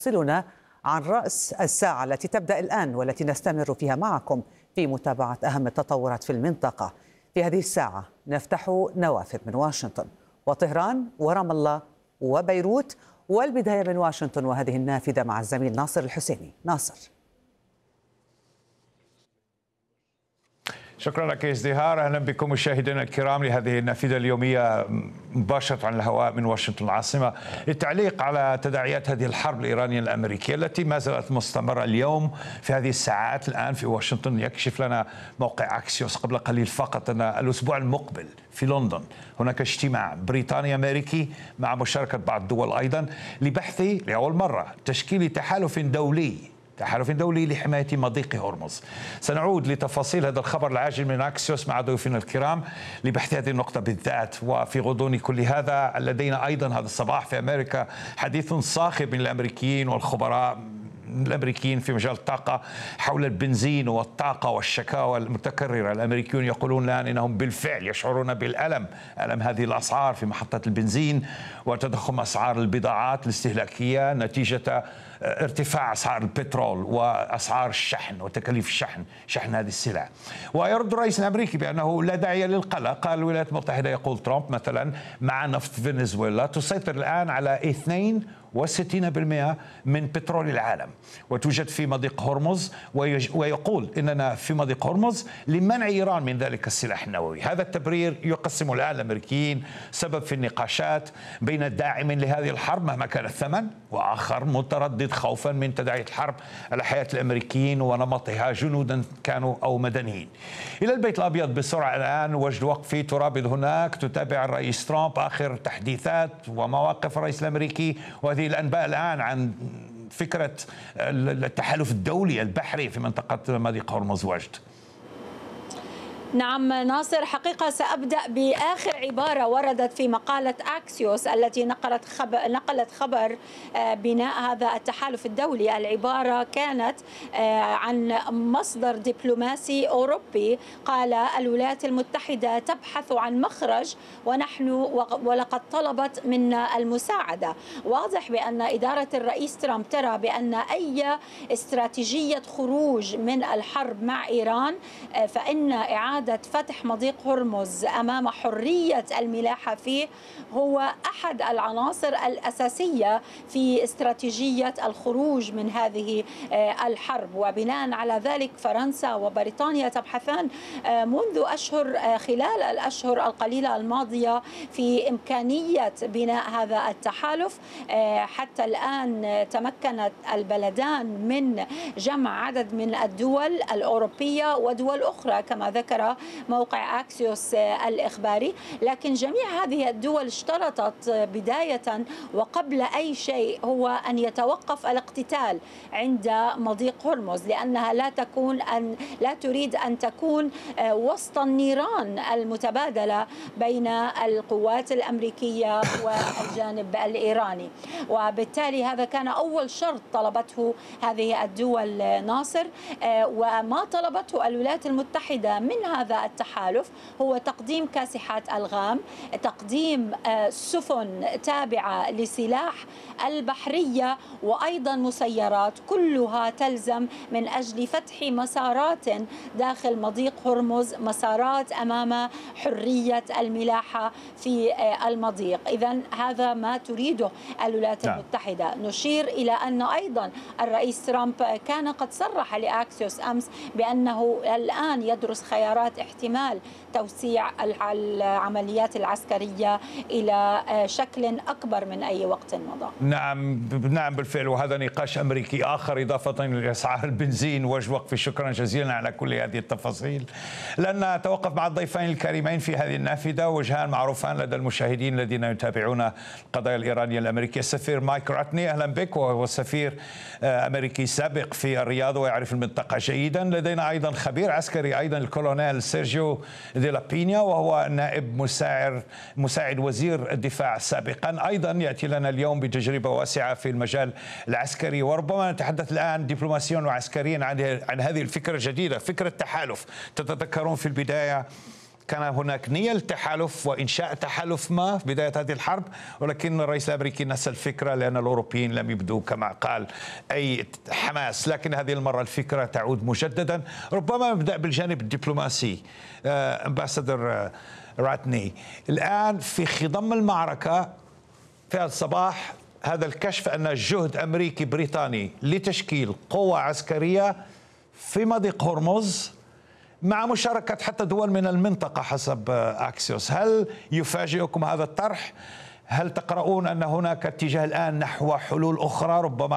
يفصلنا عن رأس الساعة التي تبدأ الآن والتي نستمر فيها معكم في متابعة أهم التطورات في المنطقة. في هذه الساعة نفتح نوافذ من واشنطن وطهران ورام الله وبيروت، والبداية من واشنطن وهذه النافذة مع الزميل ناصر الحسيني. ناصر. شكرا لك ازدهار. اهلا بكم مشاهدينا الكرام لهذه النافذه اليوميه مباشره عن الهواء من واشنطن العاصمه للتعليق على تداعيات هذه الحرب الايرانيه الامريكيه التي ما زالت مستمره اليوم في هذه الساعات. الان في واشنطن يكشف لنا موقع اكسيوس قبل قليل فقط ان الاسبوع المقبل في لندن هناك اجتماع بريطاني امريكي مع مشاركه بعض الدول ايضا لبحث لاول مره تشكيل تحالف دولي لحماية مضيق هرمز. سنعود لتفاصيل هذا الخبر العاجل من أكسيوس مع ضيوفنا الكرام لبحث هذه النقطة بالذات. وفي غضون كل هذا لدينا أيضا هذا الصباح في أمريكا حديث صاخب من الأمريكيين والخبراء الأمريكيين في مجال الطاقة حول البنزين والطاقة والشكاوى المتكررة. الأمريكيون يقولون الآن إنهم بالفعل يشعرون بالألم، ألم هذه الأسعار في محطة البنزين وتضخم أسعار البضاعات الاستهلاكية نتيجة ارتفاع أسعار البترول وأسعار الشحن وتكاليف شحن هذه السلع. ويرد الرئيس الأمريكي بأنه لا داعي للقلق. قال الولايات المتحدة، يقول ترامب مثلا، مع نفط فنزويلا تسيطر الآن على 62% من بترول العالم وتوجد في مضيق هرمز، ويقول إننا في مضيق هرمز لمنع إيران من ذلك السلاح النووي. هذا التبرير يقسم الآن الأمريكيين سبب في النقاشات بين الداعم لهذه الحرب مهما كان الثمن، وآخر متردد خوفا من تداعيات الحرب على حياة الأمريكيين ونمطها جنودا كانوا أو مدنيين. إلى البيت الأبيض بسرعة الآن. وجد وقفي ترابط هناك تتابع الرئيس ترامب آخر تحديثات ومواقف الرئيس الأمريكي وهذه الأنباء الآن عن فكرة التحالف الدولي البحري في منطقة مضيق هرمز. وجد. نعم ناصر، حقيقة سأبدأ بآخر عبارة وردت في مقالة أكسيوس التي نقلت خبر بناء هذا التحالف الدولي. العبارة كانت عن مصدر دبلوماسي أوروبي قال: الولايات المتحدة تبحث عن مخرج ولقد طلبت منا المساعدة. واضح بأن إدارة الرئيس ترامب ترى بأن أي استراتيجية خروج من الحرب مع إيران فإن إعادة فتح مضيق هرمز أمام حرية الملاحة فيه هو أحد العناصر الأساسية في استراتيجية الخروج من هذه الحرب. وبناء على ذلك فرنسا وبريطانيا تبحثان منذ أشهر، خلال الأشهر القليلة الماضية، في إمكانية بناء هذا التحالف. حتى الآن تمكنت البلدان من جمع عدد من الدول الأوروبية ودول أخرى كما ذكر موقع أكسيوس الإخباري، لكن جميع هذه الدول اشترطت بداية وقبل أي شيء هو أن يتوقف الاقتتال عند مضيق هرمز، لأنها لا تريد أن تكون وسط النيران المتبادلة بين القوات الأمريكية والجانب الإيراني. وبالتالي هذا كان أول شرط طلبته هذه الدول ناصر. وما طلبته الولايات المتحدة من هذا التحالف هو تقديم كاسحات ألغام، تقديم سفن تابعة لسلاح البحرية، وأيضا مسيرات كلها تلزم من أجل فتح مسارات داخل مضيق هرمز، مسارات أمام حرية الملاحة في المضيق. إذن هذا ما تريده الولايات المتحدة. نشير إلى أن أيضا الرئيس ترامب كان قد صرح لأكسيوس أمس بأنه الآن يدرس خيارات احتمال توسيع العمليات العسكرية إلى شكل أكبر من أي وقت مضى. نعم بالفعل. وهذا نقاش أمريكي آخر إضافة لأسعار البنزين. وقفي، شكرا جزيلا على كل هذه التفاصيل. لن نتوقف مع الضيفين الكريمين في هذه النافذة، وجهان معروفان لدى المشاهدين الذين يتابعون القضايا الإيرانية الأمريكية. السفير مايك راتني، أهلا بك، وهو سفير أمريكي سابق في الرياض ويعرف المنطقة جيدا. لدينا أيضا خبير عسكري أيضا الكولونيل سيرجيو دي لا بينيا، وهو نائب مساعد وزير الدفاع سابقا، أيضا يأتي لنا اليوم بتجربة واسعة في المجال العسكري. وربما نتحدث الآن دبلوماسيا وعسكريا عن هذه الفكرة الجديدة، فكرة تحالف. تتذكرون في البداية كان هناك نية للتحالف وإنشاء تحالف ما في بداية هذه الحرب، ولكن الرئيس الأمريكي نسى الفكرة لأن الأوروبيين لم يبدوا كما قال أي حماس. لكن هذه المرة الفكرة تعود مجددا، ربما نبدأ بالجانب الدبلوماسي. أمباسادور راتني، الآن في خضم المعركة في هذا الصباح هذا الكشف أن جهد أمريكي بريطاني لتشكيل قوة عسكرية في مضيق هرمز مع مشاركة حتى دول من المنطقة حسب أكسيوس. هل يفاجئكم هذا الطرح؟ هل تقرؤون أن هناك اتجاه الآن نحو حلول أخرى ربما